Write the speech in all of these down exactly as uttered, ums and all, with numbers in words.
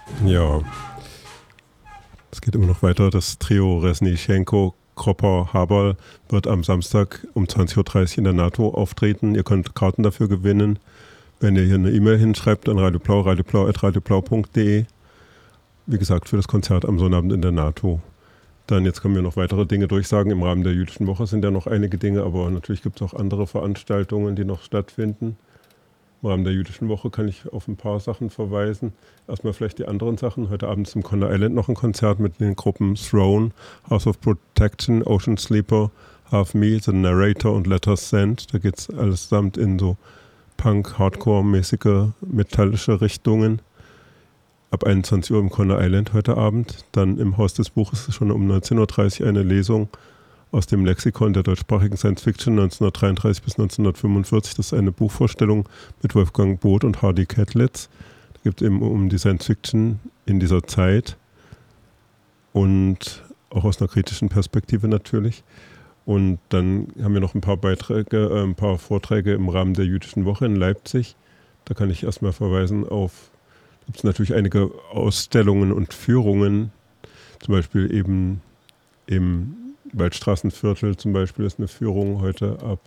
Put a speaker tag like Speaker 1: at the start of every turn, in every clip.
Speaker 1: Ja, es geht immer noch weiter. Das Trio Resnischenko, Kropper, Haberl wird am Samstag um zwanzig Uhr dreißig in der NATO auftreten. Ihr könnt Karten dafür gewinnen, wenn ihr hier eine E-Mail hinschreibt an radioblau, radioblau at radioblau punkt de. Wie gesagt, für das Konzert am Sonnabend in der NATO. Dann, jetzt können wir noch weitere Dinge durchsagen. Im Rahmen der jüdischen Woche sind ja noch einige Dinge, aber natürlich gibt es auch andere Veranstaltungen, die noch stattfinden. Im Rahmen der jüdischen Woche kann ich auf ein paar Sachen verweisen. Erstmal vielleicht die anderen Sachen. Heute Abend ist im Conner Island noch ein Konzert mit den Gruppen Throne, House of Protection, Ocean Sleeper, Half Me, The Narrator und Letters Sent. Da geht es allesamt in so Punk, Hardcore-mäßige, metallische Richtungen. Ab einundzwanzig Uhr im Conner Island heute Abend. Dann im Haus des Buches schon um neunzehn Uhr dreißig eine Lesung aus dem Lexikon der deutschsprachigen Science Fiction neunzehnhundertdreiunddreißig bis neunzehnhundertfünfundvierzig. Das ist eine Buchvorstellung mit Wolfgang Both und Hardy Catlitz. Da geht es eben um die Science Fiction in dieser Zeit und auch aus einer kritischen Perspektive natürlich. Und dann haben wir noch ein paar Beiträge, äh, ein paar Vorträge im Rahmen der jüdischen Woche in Leipzig. Da kann ich erstmal verweisen auf, da gibt es natürlich einige Ausstellungen und Führungen, zum Beispiel eben im Waldstraßenviertel zum Beispiel ist eine Führung heute ab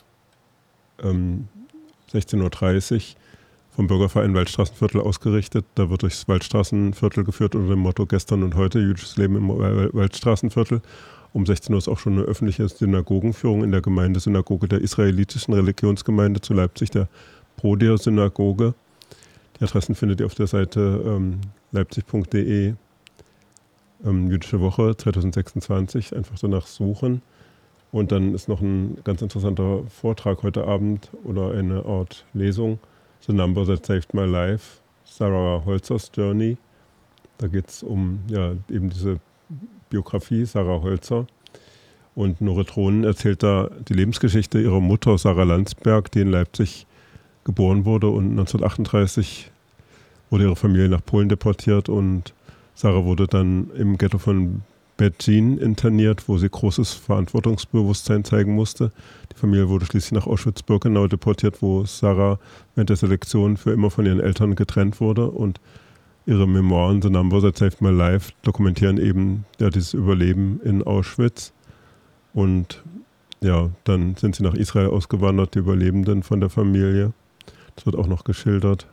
Speaker 1: ähm, sechzehn Uhr dreißig vom Bürgerverein Waldstraßenviertel ausgerichtet. Da wird durchs Waldstraßenviertel geführt unter dem Motto Gestern und heute, jüdisches Leben im Waldstraßenviertel. Um sechzehn Uhr ist auch schon eine öffentliche Synagogenführung in der Gemeindesynagoge der israelitischen Religionsgemeinde zu Leipzig, der Prodir-Synagoge. Die Adressen findet ihr auf der Seite ähm, leipzig punkt de. Ähm, Jüdische Woche zwanzig sechsundzwanzig, einfach danach suchen. Und dann ist noch ein ganz interessanter Vortrag heute Abend oder eine Art Lesung, The Number That Saved My Life, Sarah Holzers Journey. Da geht es um ja, eben diese Biografie Sarah Holzer. Und Nore Tronen erzählt da die Lebensgeschichte ihrer Mutter Sarah Landsberg, die in Leipzig geboren wurde, und neunzehnhundertachtunddreißig wurde ihre Familie nach Polen deportiert und Sarah wurde dann im Ghetto von Bethgin interniert, wo sie großes Verantwortungsbewusstsein zeigen musste. Die Familie wurde schließlich nach Auschwitz-Birkenau deportiert, wo Sarah während der Selektion für immer von ihren Eltern getrennt wurde. Und ihre Memoiren, The Number That Saved My Life, dokumentieren eben ja, dieses Überleben in Auschwitz. Und ja, dann sind sie nach Israel ausgewandert, die Überlebenden von der Familie. Das wird auch noch geschildert.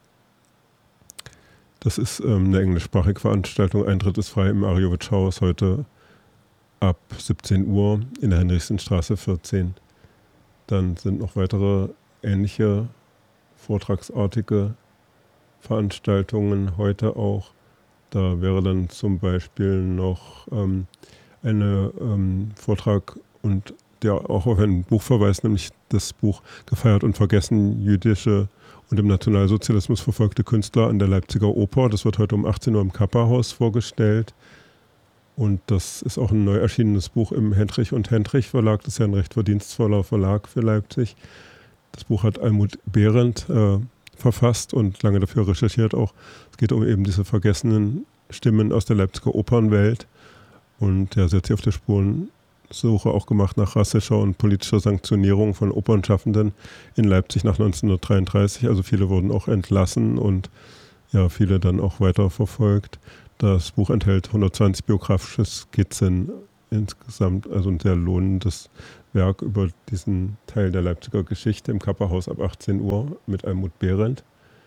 Speaker 1: Das ist ähm, eine englischsprachige Veranstaltung. Eintritt ist frei im Arjowitsch-Haus heute ab siebzehn Uhr in der Henrichsenstraße vierzehn. Dann sind noch weitere ähnliche vortragsartige Veranstaltungen heute auch. Da wäre dann zum Beispiel noch ähm, ein ähm, Vortrag und der auch auf ein Buch verweist, nämlich das Buch Gefeiert und Vergessen, jüdische und im Nationalsozialismus verfolgte Künstler an der Leipziger Oper. Das wird heute um achtzehn Uhr im Kappa-Haus vorgestellt. Und das ist auch ein neu erschienenes Buch im Hendrich und Hendrich Verlag. Das ist ja ein recht verdienstvoller Verlag für Leipzig. Das Buch hat Almut Behrendt äh, verfasst und lange dafür recherchiert auch. Es geht um eben diese vergessenen Stimmen aus der Leipziger Opernwelt. Und ja, sie hat sich auf der Spurensuche auch gemacht nach rassischer und politischer Sanktionierung von Opernschaffenden in Leipzig nach neunzehnhundertdreiunddreißig. Also viele wurden auch entlassen und ja, viele dann auch weiter verfolgt. Das Buch enthält hundertzwanzig biografische Skizzen insgesamt, also ein sehr lohnendes Werk über diesen Teil der Leipziger Geschichte im Kappa-Haus ab achtzehn Uhr mit Almut Behrendt.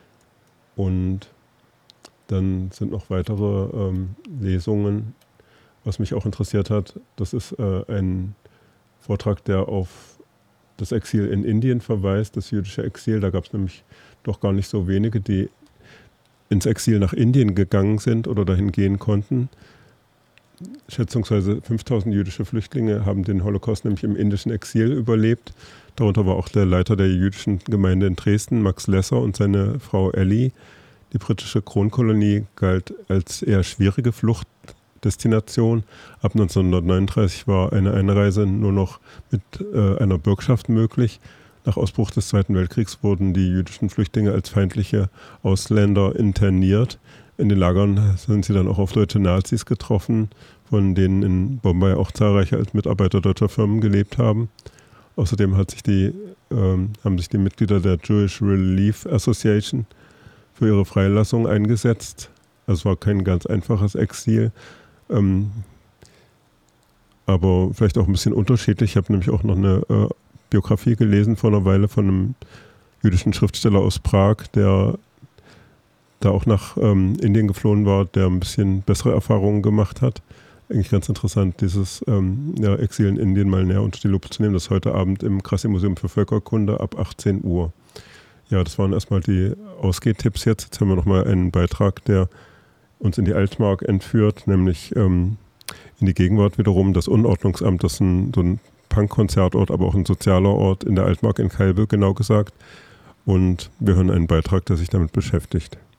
Speaker 1: Und dann sind noch weitere ähm, Lesungen. Was mich auch interessiert hat, das ist äh, ein Vortrag, der auf das Exil in Indien verweist, das jüdische Exil. Da gab es nämlich doch gar nicht so wenige, die ins Exil nach Indien gegangen sind oder dahin gehen konnten. Schätzungsweise fünftausend jüdische Flüchtlinge haben den Holocaust nämlich im indischen Exil überlebt. Darunter war auch der Leiter der jüdischen Gemeinde in Dresden, Max Lesser, und seine Frau Ellie. Die britische Kronkolonie galt als eher schwierige Fluchtdestination. Ab neunzehnhundertneununddreißig war eine Einreise nur noch mit äh, einer Bürgschaft möglich. Nach Ausbruch des Zweiten Weltkriegs wurden die jüdischen Flüchtlinge als feindliche Ausländer interniert. In den Lagern sind sie dann auch auf deutsche Nazis getroffen, von denen in Bombay auch zahlreiche als Mitarbeiter deutscher Firmen gelebt haben. Außerdem hat sich die, ähm, haben sich die Mitglieder der Jewish Relief Association für ihre Freilassung eingesetzt. Also es war kein ganz einfaches Exil, ähm, aber vielleicht auch ein bisschen unterschiedlich. Ich habe nämlich auch noch eine äh, Biografie gelesen vor einer Weile von einem jüdischen Schriftsteller aus Prag, der da auch nach ähm, Indien geflohen war, der ein bisschen bessere Erfahrungen gemacht hat. Eigentlich ganz interessant, dieses ähm, ja, Exil in Indien mal näher unter die Lupe zu nehmen. Das ist heute Abend im Krassi-Museum für Völkerkunde ab achtzehn Uhr. Ja, das waren erstmal die Ausgehtipps jetzt. Jetzt haben wir nochmal einen Beitrag, der uns in die Altmark entführt, nämlich ähm, in die Gegenwart wiederum. Das Unordnungsamt, das ist ein, so ein Punk-Konzertort, aber auch ein sozialer Ort in der Altmark in Kalbe, genau gesagt. Und wir hören einen Beitrag, der sich damit beschäftigt.